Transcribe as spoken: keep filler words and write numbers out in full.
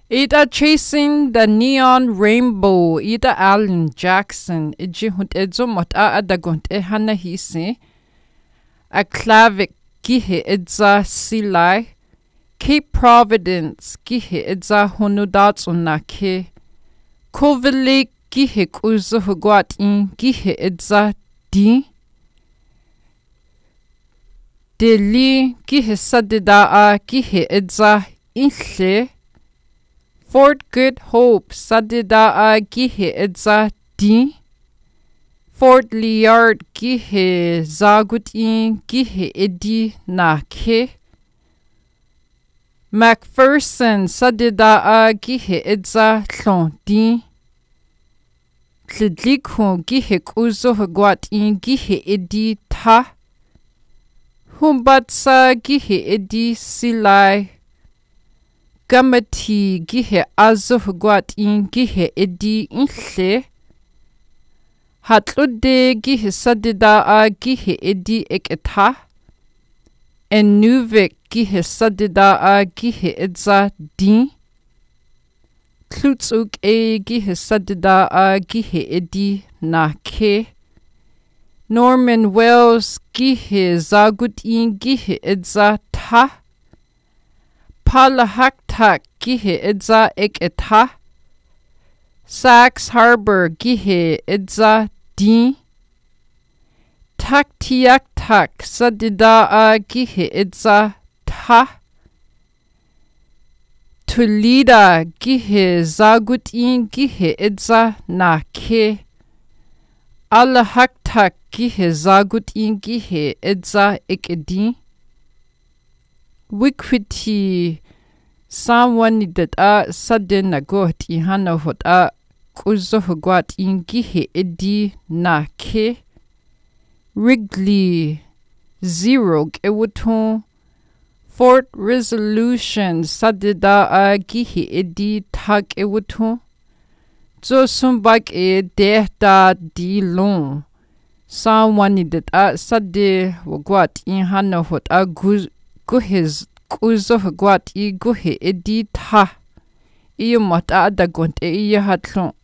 Ida Chasing the Neon Rainbow, Ida Alan Jackson, Iji hunt edzo mot a adagunt e hana hisi, a clavik gihe idza silai, Cape Providence gihe idza hunudatsunna ke, Kovili gihe kuzo hugwat in gihe idza di, Deli gihe sadidaa gihe idza inhle, Fort Good Hope sadidaa gihe idza di, Fort Liard gihe zagutin gihe idi na ke, Macpherson sadidaa gihe idza hlon di, Tlidlikhu gihe kuzo hugwatin gihe idi ta, Humbatsa gihe idi silai, Gamati gihe azo hugwatin gihe idi inhle, Hatlude gihe sadidaa gihe idi eketa, Enuvik gihe sadidaa gihe idza di, Tlutsuk e gihe sadidaa gihe idi na ke, Norman Wells gihe zagutin gihe idza ta, Palahaktak gihe idza eketa, Sax Harbor gihe idza di, Taktiaktak sadidaa gihe idza ta, Tulida gihe zagutin gihe idza na ke, Alahaktak gihe zagutin gihe idza ekedi, Wikwiti Samwani data sadden na got i hana hota kuzo hugwat in gihe idi na ke, Wrigley Zero gewuton, Fort Resolution sadida gihe idi tak ewuton, Zo sumbak e dehta di long, Samwani data sadde wagwat in hana hota guz guhiz kuzo hugwat i guhe edi ta, Iyo mot a adagunt e iya hatlon.